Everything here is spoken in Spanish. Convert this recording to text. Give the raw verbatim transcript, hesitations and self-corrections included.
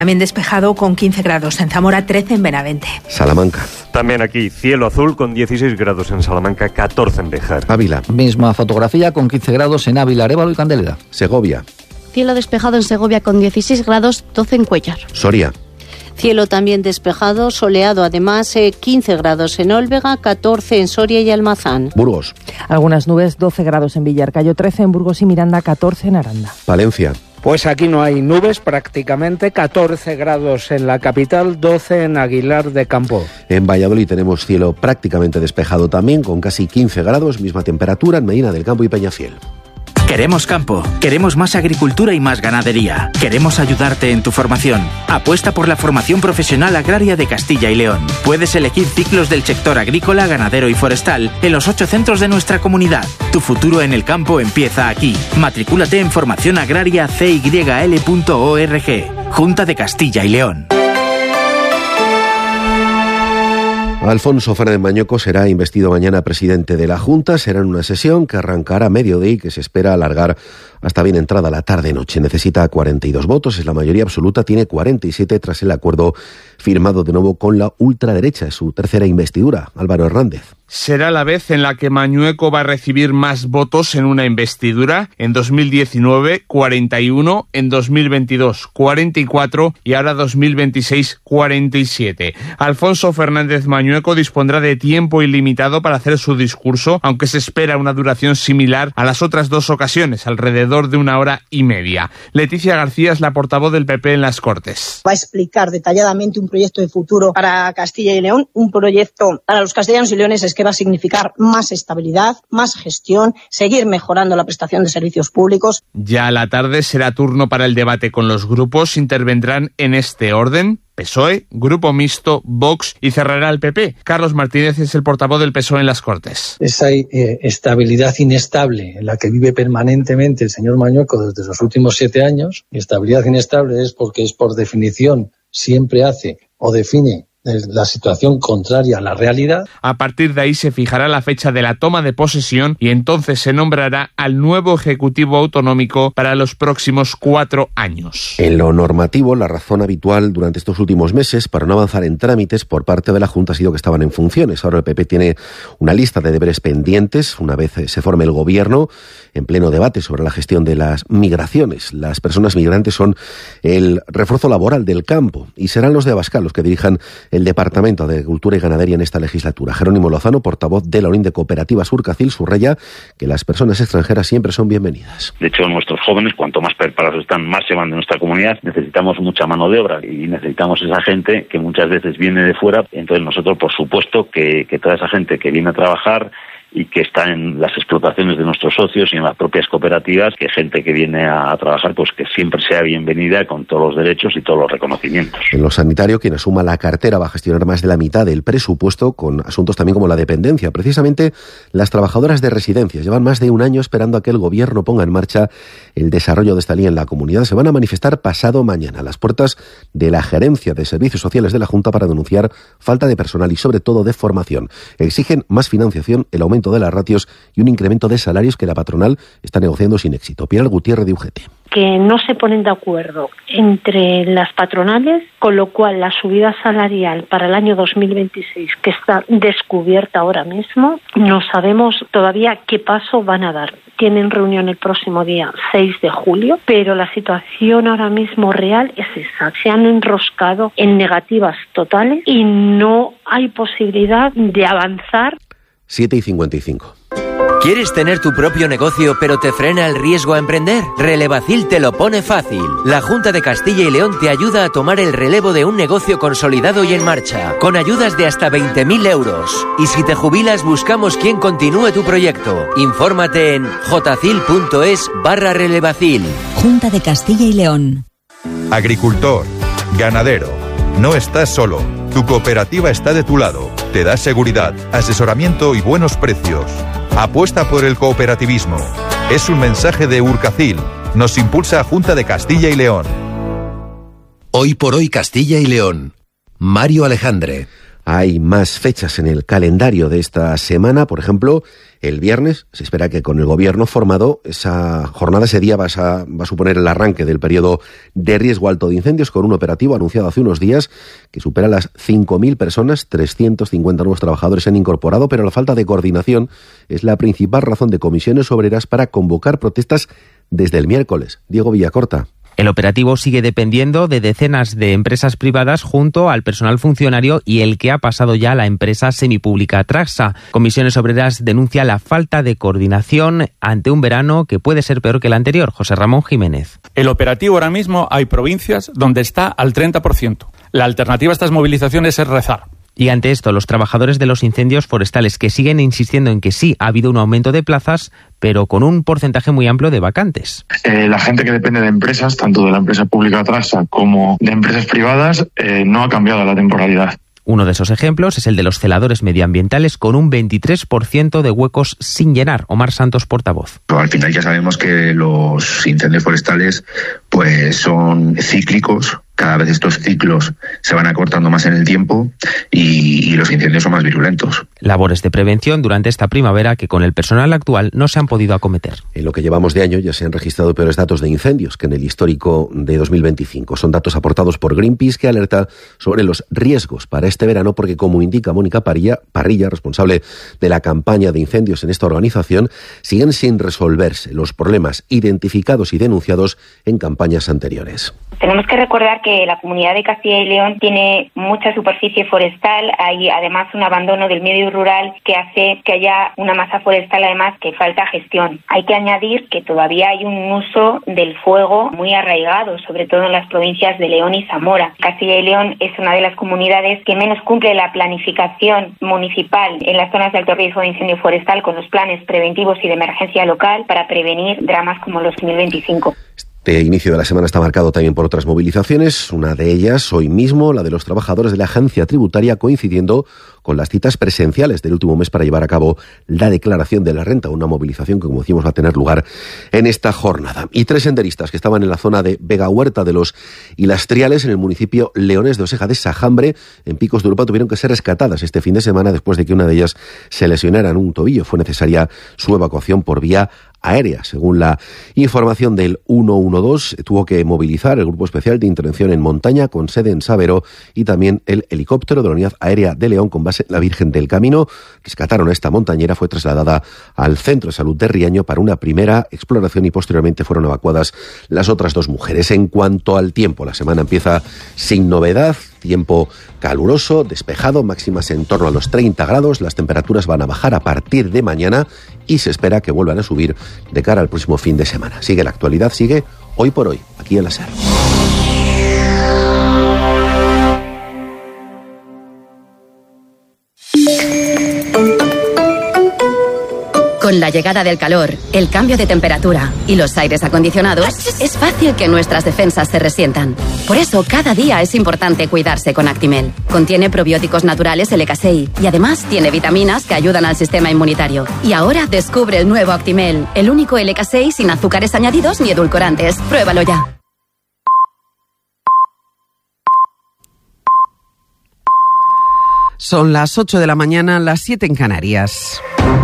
También despejado con quince grados en Zamora, trece en Benavente. Salamanca. También aquí, cielo azul con dieciséis grados en Salamanca, catorce en Béjar. Ávila. Misma fotografía con quince grados en Ávila, Arévalo y Candelera. Segovia. Cielo despejado en Segovia con dieciséis grados, doce en Cuéllar. Soria. Cielo también despejado, soleado además, eh, quince grados en Olvega, catorce en Soria y Almazán. Burgos. Algunas nubes, doce grados en Villarcayo, trece en Burgos y Miranda, catorce en Aranda. Palencia. Pues aquí no hay nubes prácticamente, catorce grados en la capital, doce en Aguilar de Campo. En Valladolid tenemos cielo prácticamente despejado también, con casi quince grados, misma temperatura en Medina del Campo y Peñafiel. Queremos campo, queremos más agricultura y más ganadería. Queremos ayudarte en tu formación. Apuesta por la formación profesional agraria de Castilla y León. Puedes elegir ciclos del sector agrícola, ganadero y forestal en los ocho centros de nuestra comunidad. Tu futuro en el campo empieza aquí. Matricúlate en formación agraria c y l punto org. Junta de Castilla y León. Alfonso Fernández Mañueco será investido mañana presidente de la Junta. Será en una sesión que arrancará a mediodía y que se espera alargar hasta bien entrada la tarde-noche. Necesita cuarenta y dos votos, es la mayoría absoluta, tiene cuarenta y siete tras el acuerdo firmado de nuevo con la ultraderecha. Es su tercera investidura. Álvaro Hernández. Será la vez en la que Mañueco va a recibir más votos en una investidura. En dos mil diecinueve, cuarenta y uno, en dos mil veintidós, cuarenta y cuatro y ahora dos mil veintiséis, cuarenta y siete. Alfonso Fernández Mañueco dispondrá de tiempo ilimitado para hacer su discurso, aunque se espera una duración similar a las otras dos ocasiones, alrededor de una hora y media. Leticia García es la portavoz del P P en las Cortes. Va a explicar detalladamente un proyecto de futuro para Castilla y León, un proyecto para los castellanos y leoneses que va a significar más estabilidad, más gestión, seguir mejorando la prestación de servicios públicos. Ya a la tarde será turno para el debate con los grupos. Intervendrán en este orden: P S O E, Grupo Mixto, Vox y cerrará el P P. Carlos Martínez es el portavoz del P S O E en las Cortes. Esa eh, estabilidad inestable en la que vive permanentemente el señor Mañueco desde los últimos siete años, estabilidad inestable es porque es por definición, siempre hace o define la situación contraria a la realidad. A partir de ahí se fijará la fecha de la toma de posesión y entonces se nombrará al nuevo Ejecutivo Autonómico para los próximos cuatro años. En lo normativo, la razón habitual durante estos últimos meses para no avanzar en trámites por parte de la Junta ha sido que estaban en funciones. Ahora el P P tiene una lista de deberes pendientes una vez se forme el gobierno, en pleno debate sobre la gestión de las migraciones. Las personas migrantes son el refuerzo laboral del campo y serán los de Abascal los que dirijan el Departamento de Agricultura y Ganadería en esta legislatura. Jerónimo Lozano, portavoz de la Unión de Cooperativas Urcacil, subraya que las personas extranjeras siempre son bienvenidas. De hecho, nuestros jóvenes, cuanto más preparados están, más se van de nuestra comunidad. Necesitamos mucha mano de obra y necesitamos esa gente que muchas veces viene de fuera. Entonces nosotros, por supuesto, que, que toda esa gente que viene a trabajar y que está en las explotaciones de nuestros socios y en las propias cooperativas, que gente que viene a, a trabajar, pues que siempre sea bienvenida con todos los derechos y todos los reconocimientos. En lo sanitario, quien asuma la cartera va a gestionar más de la mitad del presupuesto, con asuntos también como la dependencia. Precisamente las trabajadoras de residencias llevan más de un año esperando a que el gobierno ponga en marcha el desarrollo de esta línea en la comunidad. Se van a manifestar pasado mañana a las puertas de la Gerencia de Servicios Sociales de la Junta para denunciar falta de personal y sobre todo de formación. Exigen más financiación, el aumento de las ratios y un incremento de salarios que la patronal está negociando sin éxito. Pilar Gutiérrez de U G T. Que no se ponen de acuerdo entre las patronales, con lo cual la subida salarial para el año dos mil veintiséis, que está descubierta ahora mismo, no sabemos todavía qué paso van a dar. Tienen reunión el próximo día seis de julio, pero la situación ahora mismo real es esa. Se han enroscado en negativas totales y no hay posibilidad de avanzar. siete y cincuenta y cinco. ¿Quieres tener tu propio negocio pero te frena el riesgo a emprender? Relevacil te lo pone fácil. La Junta de Castilla y León te ayuda a tomar el relevo de un negocio consolidado y en marcha, con ayudas de hasta veinte mil euros. Y si te jubilas, buscamos quien continúe tu proyecto. Infórmate en jocil.es barra relevacil. Junta de Castilla y León. Agricultor, ganadero, no estás solo. Tu cooperativa está de tu lado. Te da seguridad, asesoramiento y buenos precios. Apuesta por el cooperativismo. Es un mensaje de Urcacil. Nos impulsa Junta de Castilla y León. Hoy por hoy Castilla y León. Mario Alejandre. Hay más fechas en el calendario de esta semana. Por ejemplo, el viernes. Se espera que con el gobierno formado esa jornada, ese día va a, va a suponer el arranque del periodo de riesgo alto de incendios, con un operativo anunciado hace unos días que supera las cinco mil personas, trescientos cincuenta nuevos trabajadores se han incorporado, pero la falta de coordinación es la principal razón de comisiones obreras para convocar protestas desde el miércoles. Diego Villacorta. El operativo sigue dependiendo de decenas de empresas privadas junto al personal funcionario y el que ha pasado ya a la empresa semipública Traxa. Comisiones Obreras denuncia la falta de coordinación ante un verano que puede ser peor que el anterior. José Ramón Jiménez. El operativo ahora mismo hay provincias donde está al treinta por ciento. La alternativa a estas movilizaciones es rezar. Y ante esto, los trabajadores de los incendios forestales que siguen insistiendo en que sí ha habido un aumento de plazas, pero con un porcentaje muy amplio de vacantes. Eh, la gente que depende de empresas, tanto de la empresa pública Traxa como de empresas privadas, eh, no ha cambiado la temporalidad. Uno de esos ejemplos es el de los celadores medioambientales, con un veintitrés por ciento de huecos sin llenar. Omar Santos, portavoz. Al final ya sabemos que los incendios forestales pues son cíclicos. Cada vez estos ciclos se van acortando más en el tiempo y, y los incendios son más virulentos. Labores de prevención durante esta primavera que con el personal actual no se han podido acometer. En lo que llevamos de año ya se han registrado peores datos de incendios que en el histórico de dos mil veinticinco. Son datos aportados por Greenpeace, que alerta sobre los riesgos para este verano porque, como indica Mónica Parrilla, Parrilla, responsable de la campaña de incendios en esta organización, siguen sin resolverse los problemas identificados y denunciados en campañas anteriores. Tenemos que recordar que la Comunidad de Castilla y León tiene mucha superficie forestal, hay además un abandono del medio rural que hace que haya una masa forestal además que falta gestión. Hay que añadir que todavía hay un uso del fuego muy arraigado, sobre todo en las provincias de León y Zamora. Castilla y León es una de las comunidades que menos cumple la planificación municipal en las zonas de alto riesgo de incendio forestal con los planes preventivos y de emergencia local para prevenir dramas como los dos mil veinticinco. Este inicio de la semana está marcado también por otras movilizaciones, una de ellas hoy mismo, la de los trabajadores de la agencia tributaria, coincidiendo con las citas presenciales del último mes para llevar a cabo la declaración de la renta, una movilización que, como decimos, va a tener lugar en esta jornada. Y tres senderistas que estaban en la zona de Vega Huerta de los Ilastriales, en el municipio leonés de Oseja de Sajambre, en Picos de Europa, tuvieron que ser rescatadas este fin de semana después de que una de ellas se lesionara en un tobillo. Fue necesaria su evacuación por vía aérea. Según la información del ciento doce, tuvo que movilizar el Grupo Especial de Intervención en Montaña con sede en Sabero y también el helicóptero de la Unidad Aérea de León con base en la Virgen del Camino. Rescataron a esta montañera, fue trasladada al Centro de Salud de Riaño para una primera exploración y posteriormente fueron evacuadas las otras dos mujeres. En cuanto al tiempo, la semana empieza sin novedad. Tiempo caluroso, despejado, máximas en torno a los treinta grados. Las temperaturas van a bajar a partir de mañana y se espera que vuelvan a subir de cara al próximo fin de semana. Sigue la actualidad, sigue Hoy por Hoy, aquí en la SER. Con la llegada del calor, el cambio de temperatura y los aires acondicionados, es fácil que nuestras defensas se resientan. Por eso, cada día es importante cuidarse con Actimel. Contiene probióticos naturales L K seis y además tiene vitaminas que ayudan al sistema inmunitario. Y ahora descubre el nuevo Actimel, el único L K seis sin azúcares añadidos ni edulcorantes. Pruébalo ya. Son las ocho de la mañana, las siete en Canarias.